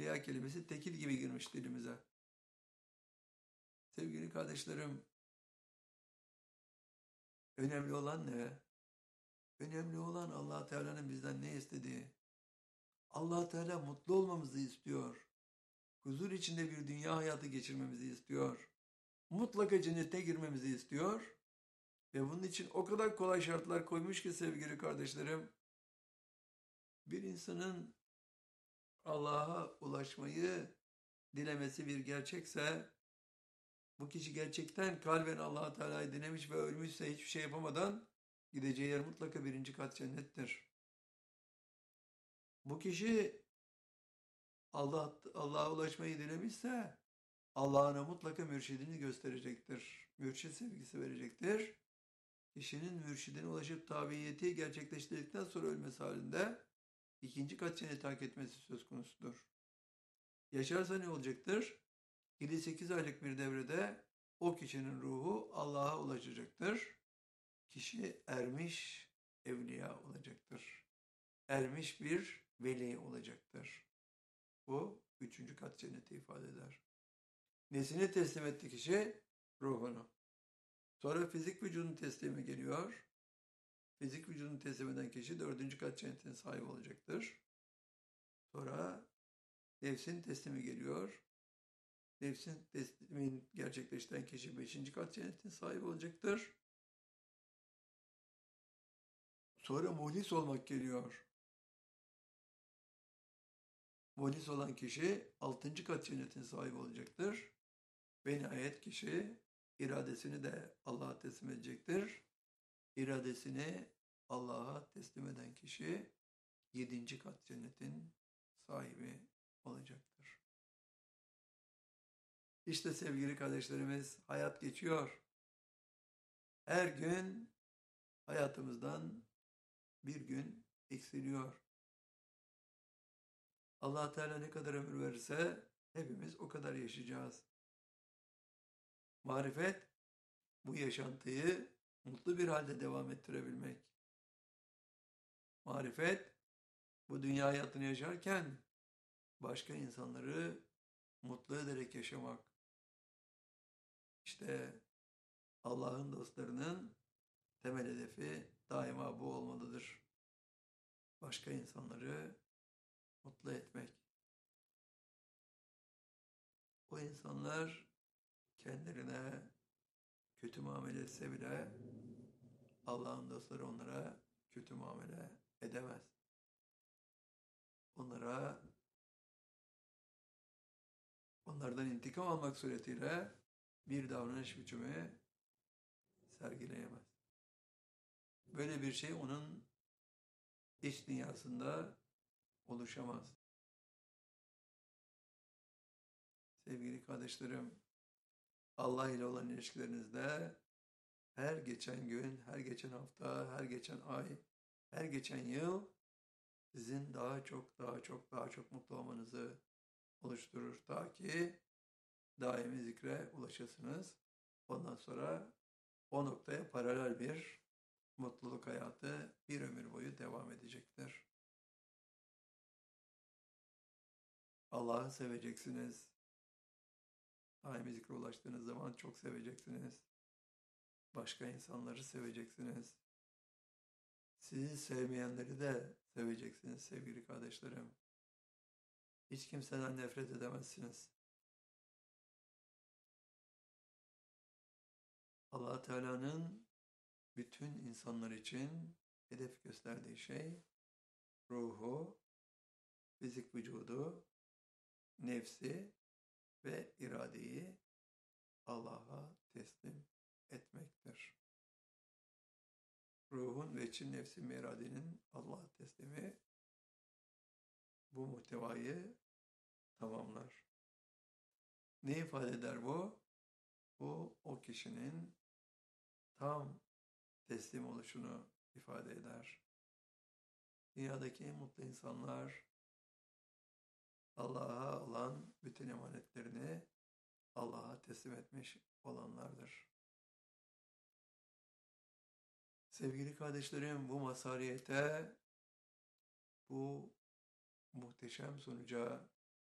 evliya kelimesi tekil gibi girmiş dilimize. Sevgili kardeşlerim, önemli olan ne? Önemli olan Allah Teala'nın bizden ne istediği. Allah Teala mutlu olmamızı istiyor. Huzur içinde bir dünya hayatı geçirmemizi istiyor. Mutlaka cennete girmemizi istiyor. Ve bunun için o kadar kolay şartlar koymuş ki sevgili kardeşlerim, bir insanın Allah'a ulaşmayı dilemesi bir gerçekse, bu kişi gerçekten kalben Allah Teala'yı dilemiş ve ölmüşse hiçbir şey yapamadan gideceği yer mutlaka birinci kat cennettir. Bu kişi Allah'a ulaşmayı dilemişse Allah'ına mutlaka mürşidini gösterecektir. Mürşid sevgisi verecektir. Kişinin mürşidine ulaşıp tabiyeti gerçekleştirdikten sonra ölmesi halinde ikinci kat cenneti hak etmesi söz konusudur. Yaşarsa ne olacaktır? 7-8 aylık bir devrede o kişinin ruhu Allah'a ulaşacaktır. Kişi ermiş evliya olacaktır. Ermiş bir veli olacaktır. Bu üçüncü kat cenneti ifade eder. Nesini teslim etti kişi? Ruhunu. Sonra fizik vücudun teslimi geliyor. Fizik vücudunu teslim eden kişi dördüncü kat cennetin sahibi olacaktır. Sonra nefsin teslimi geliyor. Nefsin teslimin gerçekleştiren kişi beşinci kat cennetin sahibi olacaktır. Sonra muhlis olmak geliyor. Muhlis olan kişi altıncı kat cennetin sahibi olacaktır. Ve nihayet kişi iradesini de Allah'a teslim edecektir. İradesini Allah'a teslim eden kişi yedinci kat cennetin sahibi olacaktır. İşte sevgili kardeşlerimiz, hayat geçiyor. Her gün hayatımızdan bir gün eksiliyor. Allah Teala ne kadar ömür verirse hepimiz o kadar yaşayacağız. Marifet bu yaşantıyı mutlu bir halde devam ettirebilmek. Marifet bu dünya hayatını yaşarken başka insanları mutlu ederek yaşamak. İşte Allah'ın dostlarının temel hedefi daima bu olmalıdır. Başka insanları mutlu etmek. O insanlar kendilerine kötü muamele etse bile Allah'ın dostları onlara kötü muamele edemez. Onlardan intikam almak suretiyle bir davranış biçimi sergileyemez. Böyle bir şey onun iç dünyasında oluşamaz. Sevgili kardeşlerim, Allah ile olan ilişkilerinizde her geçen gün, her geçen hafta, her geçen ay, her geçen yıl sizin daha çok mutlu olmanızı oluşturur. Ta ki daimi zikre ulaşasınız. Ondan sonra o noktaya paralel bir mutluluk hayatı bir ömür boyu devam edecektir. Allah'ı seveceksiniz. Daimi zikre ulaştığınız zaman çok seveceksiniz. Başka insanları seveceksiniz. Sizi sevmeyenleri de seveceksiniz sevgili kardeşlerim. Hiç kimseden nefret edemezsiniz. Allah Teala'nın bütün insanlar için hedef gösterdiği şey ruhu, fizik vücudu, nefsi ve iradeyi Allah'a teslim etmektir. Ruhun ve için nefsin ve iradenin Allah'a teslimi bu muhtevayı tamamlar. Ne ifade eder bu? Bu o kişinin tam teslim oluşunu ifade eder. Dünyadaki en mutlu insanlar Allah'a olan bütün emanetlerini Allah'a teslim etmiş olanlardır. Sevgili kardeşlerim, bu mazhariyete, bu muhteşem sonuca